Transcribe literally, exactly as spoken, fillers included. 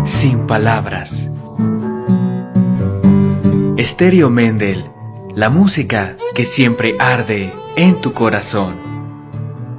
sin palabras. Estéreo Mendel, la música que siempre arde en tu corazón.